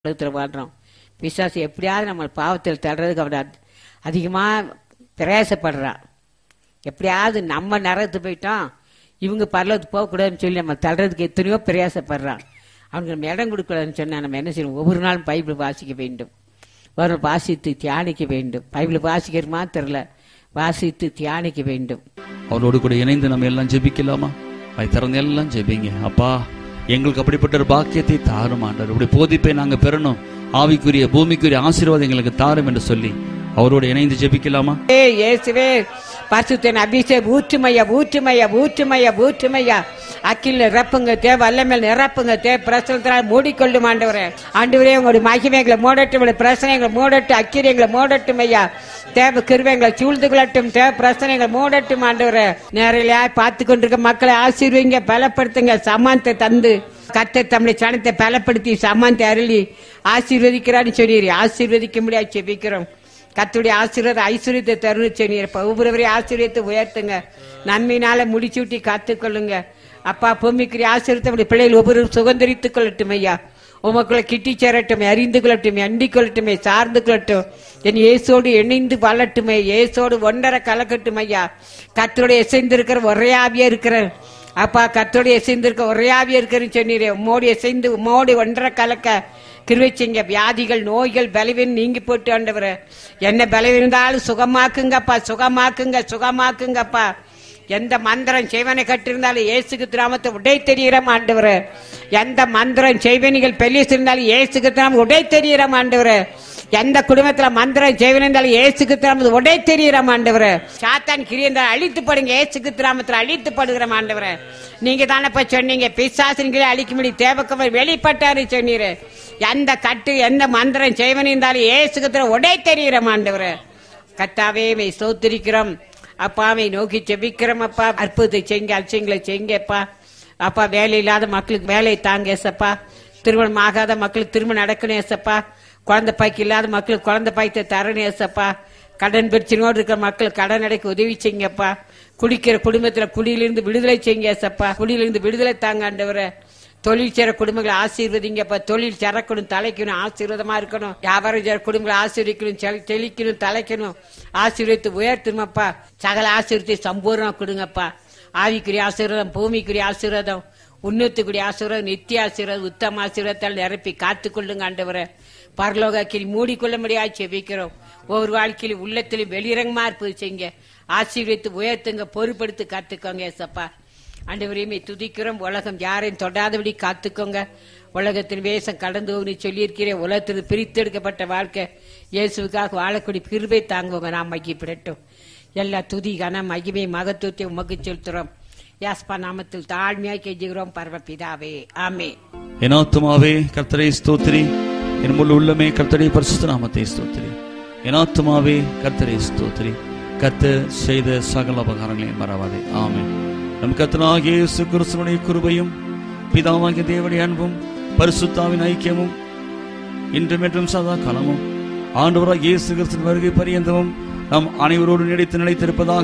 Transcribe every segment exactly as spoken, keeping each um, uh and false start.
உலகத்தில் வாழ்றோம். பிசாசு எப்படியாவது நம்ம பாவத்தில் தள்ளுறதுக்கு அவன் அதிகமாக பிரயாசப்படுறான். எப்படியாவது நம்ம நரகத்து போயிட்டோம், இவங்க பரலத்துக்கு போகக்கூடாதுன்னு சொல்லி நம்ம தள்ளுறதுக்கு எத்தனையோ பிரயாசப்படுறான். அவனுக்கு நம்ம இடம் கொடுக்கூடாதுன்னு சொன்னால் நம்ம என்ன செய்யணும்? ஒவ்வொரு நாளும் பைபிள் வாசிக்க வேண்டும், ஒரு வாசித்து தியானிக்க வேண்டும். பைபிள் வாசிக்கிற மாத்திரல, வாசித்து தியானிக்க வேண்டும். அவரோடு கூட இணைந்து நம்ம எல்லாம் ஜெபிக்கலாமா? அதை திறந்து எல்லாம் ஜெபிங்க. அப்பா, எங்களுக்கு அப்படிப்பட்ட ஒரு பாக்கியத்தை தாரும் ஆண்டவர். இப்படி போதிப்பை நாங்க பெறணும், ஆவிக்குரிய பூமிக்குரிய ஆசீர்வாதம் எங்களுக்கு தாரும் என்று சொல்லி அவரோடு இணைந்து ஜெபிக்கலாமா? இயேசுவே, பரிசுத்தன் அபிஷேகம் ஊற்றுமையா, ஊற்றுமையா, ஊற்றுமையா, ஊற்றுமையா, அக்கில நிரப்புங்க தே, வல்லமேல் நிரப்புங்க தே, பிரசனத்தினால் மூடிக்கொள்ளும் ஆண்டவரே. ஆண்டவரே, உங்களுடைய மகிமைகளை மூடட்டும், பிரசனைகளை மூடட்டும், அக்கிரியங்களை மூடட்டும் ஐயா. தேவ கிருபைகளை சூழ்ந்து கொள்ளட்டும், தேவ பிரசனைகளை மூடட்டும் ஆண்டவரே. நேரிலையா பார்த்து கொண்டிருக்க மக்களை ஆசீர்வதிங்க, பலப்படுத்துங்க, சமானத்தை தந்து கர்த்தர் தம்முடைய சனத்தை பலப்படுத்தி சமானத்தை அருளி ஆசீர்வதிக்கிறான்னு சொன்னீர். ஆசீர்வதிக்க முடியாது செபிக்கிறோம். கர்த்தருடைய ஆசீர்வாத ஐஸ்வர்யத்தை தருண சொன்னீர். ஒவ்வொருவரையும் ஆசீர்வதித்து உயர்த்துங்க, நன்மையினால முடிச்சூட்டி காத்துக்கொள்ளுங்க அப்பா. பூமிக்குரிய ஆசீர்வாதத்தை பிள்ளைகள் ஒவ்வொரு சுதந்திரித்துக் கொள்ளட்டும் ஐயா. உமக்குள்ள கிட்டி சேரட்டும், அறிந்து கொள்ளட்டும், அண்டிக் கொள்ளட்டுமே, சார்ந்து கொள்ளட்டும். என் இயேசோடு இணைந்து வாழட்டுமே, இயேசோடு ஒன்றரை கலக்கட்டும் ஐயா. கர்த்தருடைய இசைந்திருக்கிற ஒரே ஆவியா இருக்கிற அப்பா, கர்த்தருடைய இசைந்திருக்க ஒரே ஆவியா இருக்கிறன்னு சொன்னீரே. உம்மோடு இசைந்து உம்மோடு ஒன்றரை கலக்க கிருபை செய்யுங்க. வியாதிகள், நோய்கள், பலவீனம் நீங்கி போட்டு ஆண்டவரே. என்ன பலவீனந்தாலும் சுகமாக்குங்கப்பா, சுகமாக்குங்க, சுகமாக்குங்கப்பா. எந்த மந்திரம் செய்வனை கட்டிருந்தாலும் இயேசுக்கு திராமத்தை உடை தெரிகிறோம் ஆண்டவரே. எந்த மந்திரம் செய்வனிகள் பெல்லிசிருந்தாலும் இயேசுக்கு திராம உடை தெரிகிறோம் ஆண்டவரே. எந்த குடும்பத்துல மந்திரம் செய்வன இருந்தாலும் இயேசுக்கு திராமத்தை உடை தெரிகிறோம் ஆண்டவரே. சாத்தான் கிரியந்தால் அழித்து படுங்க, இயேசுக்கு திராமத்தில் அழித்து படுகிறோம் ஆண்டவரே. நீங்க தானப்ப சொன்னீங்க, பிசாசின்களே அழிக்க முடியும், தேவக்கவர் வெளிப்பட்டாரு சொன்னீரு. எந்த கட்டு எந்த மந்திரம் செய்வன இருந்தாலும் இயேசுக்கு திராம உடை தெரிகிறோம் ஆண்டவரே. கர்த்தாவே மை ஸ்தோத்திரிக்கிறோம் அப்பாவை நோக்கி செபிக்கிறோம் அப்பா. அற்புதத்தை செய்யுங்க, அதிசயங்களை செய்யுங்கப்பா. அப்பா, வேலை இல்லாத மக்களுக்கு வேலை தாங்க ஏசப்பா. திருமணம் ஆகாத மக்களுக்கு திருமணம் நடக்கணும் ஏசப்பா. குழந்தை பாய்க்கு இல்லாத மக்களுக்கு குழந்தை பாய்த்தை தரணும் ஏசப்பா. கடன் பிரச்சனையோடு இருக்கிற மக்களுக்கு கடன் அடைக்க உதவி செய்யுங்கப்பா. குடிக்கிற குடும்பத்துல குடியிலிருந்து விடுதலை செய்யுங்க ஏசப்பா. குடியிலிருந்து விடுதலை தாங்க ஆண்டவரே. தொழில் சேர குடும்பங்களை ஆசீர்வதிங்கப்பா. தொழில் சிறக்கணும், தலைக்கணும், ஆசீர்வாதமா இருக்கணும். வியாபாரம் சேர குடும்பங்களை ஆசீர்வதிக்கணும், தெளிக்கணும், தலைக்கணும், ஆசீர்வதித்து உயர்த்தணுமப்பா. சகல ஆசீர்வத்தை சம்பூர்ணமா கொடுங்கப்பா. ஆவிக்குரிய ஆசீர்வாதம், பூமிக்குரிய ஆசீர்வாதம், உன்னத்துக்குரிய ஆசீர்வாதம், நித்திய ஆசீர்வாதம், உத்தம ஆசீர்வாதத்தால் நிரப்பி காத்துக்கொள்ளுங்க ஆண்டவரே. பரலோகத்தில் மூடிக்கொள்ள முடியாது செபிக்கிறோம். ஒவ்வொரு வாழ்க்கையிலும் உள்ளத்திலும் வெளிரங்கமா இருப்பது செய்யுங்க. ஆசீர்வதித்து உயர்த்துங்க, பொறுப்படுத்தி காத்துக்கோங்க ஏசப்பா. ஆண்டவரையுமே துதிக்கிறோம். உலகம் யாரையும் தொடாதபடி காத்துக்கோங்க. உலகத்தின் வேஷம் கடந்து போக சொல்லியிருக்கிறேன். உலகத்தில் பிரித்தெடுக்கப்பட்ட வாழ்க்கை இயேசுக்காக வாழக்கூடிய கிருபை தாங்குவோங்க. நாம் மகிழ்ச்சிப்படட்டும். எல்லா துதி கன மகிமை மகத்துவத்தை உமக்கு செலுத்துறோம். யாஸ்பா நாமத்தில் தாழ்மையாய் கெஞ்சுகிறோம் பரமபிதாவே, ஆமென். என் ஆத்துமாவே கர்த்தரை ஸ்தோத்திரி, என் முழு உள்ளமே கர்த்தருடைய பரிசுத்த நாமத்தை ஸ்தோத்திரி. என் ஆத்துமாவே கர்த்தரை ஸ்தோத்திரி, கர்த்தர் செய்த சகல உபகாரங்களையும் மறவாதே. ஆமென். நம் கர்த்தராகிய இயேசு கிறிஸ்துவின் கிருபையும் பிதாவாகிய தேவனுடைய அன்பும் பரிசுத்தாவின் ஐக்கியமும் இன்றும் என்றும் சதா காலமும் ஆண்டவராகிய இயேசு கிறிஸ்துவின் வருகை பரியந்தமும் நம் அனைவரோடு நிலைத்து நிலைத்திருப்பதாக.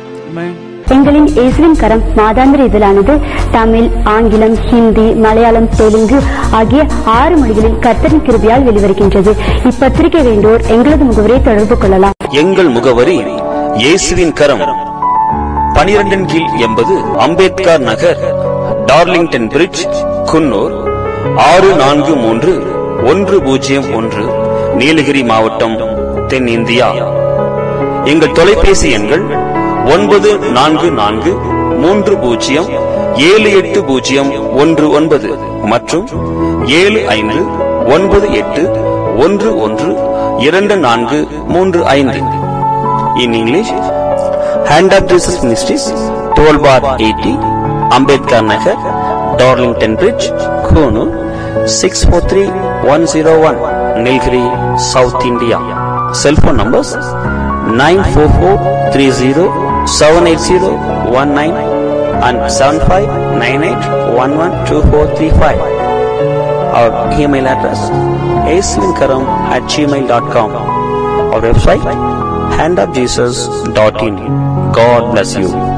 எங்களின் இயேசுவின் கரம் மாதாந்திர இதழானது தமிழ், ஆங்கிலம், ஹிந்தி, மலையாளம், தெலுங்கு ஆகிய ஆறு மொழிகளில் கர்த்தரின் கிருபையால் வெளிவருகின்றது. இப்பத்திரிகை வேண்டோர் எங்களது முகவரியை தொடர்பு கொள்ளலாம். எங்கள் முகவரி இயேசுவின் கரம், பனிரெண்டின் கீழ் எண்பது அம்பேத்கர் நகர், டார்லிங்டன் பிரிட்ஜ், குன்னூர் ஆறு நான்கு மூன்று ஒன்று பூஜ்ஜியம் ஒன்று, நீலகிரி மாவட்டம், தென் இந்தியா. எங்கள் தொலைபேசி எண்கள் ஒன்பது நான்கு நான்கு மூன்று பூஜ்ஜியம் ஏழு எட்டு பூஜ்ஜியம் ஒன்று ஒன்பது மற்றும் ஏழு ஐந்து ஒன்பது எட்டு ஒன்று ஒன்று இரண்டு நான்கு மூன்று ஐந்து. In English, Hand of Jesus Ministries, twelve bar eighty, Ambedkar Nagar, Darlington Bridge, Konoor, six four three one zero one, Nilgiri, South India. Cell phone numbers nine four four three zero seven eight zero one nine and seven five nine eight one one two four three five. Our email address aislinkaram at gmail dot com. Our website hand of jesus dot in. God bless you.